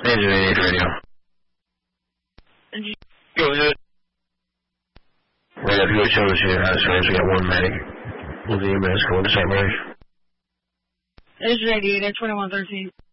Engine 88 radio. Go ahead. Right up here, service here, high service, we got one medic. With the EMS going to St. Mary's. Engine 88 at 2113.